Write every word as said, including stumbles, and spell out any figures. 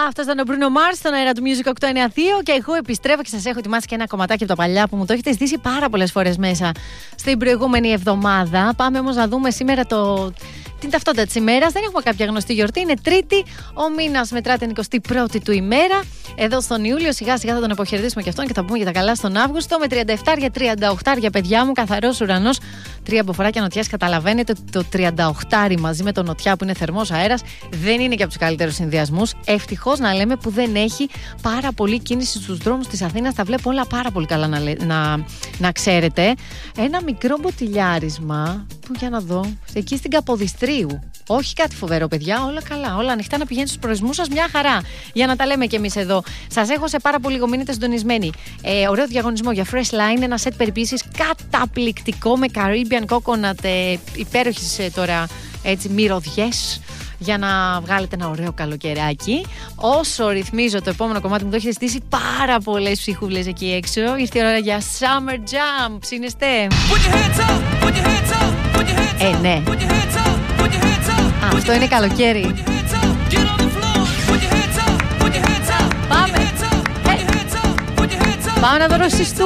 Αυτό ήταν ο Bruno Mars στον αέρα του Music οκτώ εννιά δύο και εγώ επιστρέφω και σας έχω ετοιμάσει και ένα κομματάκι από τα παλιά που μου το έχετε ζητήσει πάρα πολλές φορές μέσα στην προηγούμενη εβδομάδα. Πάμε όμως να δούμε σήμερα το... την ταυτότητα της ημέρας. Δεν έχουμε κάποια γνωστή γιορτή. Είναι Τρίτη. Ο μήνας μετρά την εικοστή πρώτη του ημέρα. Εδώ στον Ιούλιο σιγά σιγά θα τον αποχαιρετήσουμε και αυτόν και θα πούμε για τα καλά στον Αύγουστο. Με τριάντα επτά τριάντα οκτώ παιδιά μου, καθαρός ουρανός. Τρία μποφοράκια νοτιάς. Καταλαβαίνετε ότι το τριάντα οκτώ μαζί με το νοτιά που είναι θερμός αέρας δεν είναι και από τους καλύτερους συνδυασμούς. Ευτυχώς να λέμε που δεν έχει πάρα πολύ κίνηση στους δρόμους της Αθήνας. Τα βλέπω όλα πάρα πολύ καλά να, να, να ξέρετε. Ένα μικρό μποτιλιάρισμα που για να δω εκεί στην Καποδιστρίου. Όχι κάτι φοβερό, παιδιά. Όλα καλά. Όλα ανοιχτά να πηγαίνετε στους προορισμούς σας. Μια χαρά. Για να τα λέμε κι εμείς εδώ. Σας έχω σε πάρα πολύ λίγο. Μείνετε συντονισμένοι. Ε, ωραίο διαγωνισμό για Fresh Line. Ένα σετ περιποίησης καταπληκτικό με Caribbean Coconut. Ε, υπέροχες ε, τώρα έτσι μυρωδιές. Για να βγάλετε ένα ωραίο καλοκαιράκι. Όσο ρυθμίζω το επόμενο κομμάτι μου το έχετε στήσει πάρα πολλές ψυχούβλες εκεί έξω. Ήρθε η ώρα για Summer Jam. Ψήνεστε. Ε, ναι. Α, αυτό είναι καλοκαίρι. Πάμε. Hey. Πάμε να δω ρωσιστού.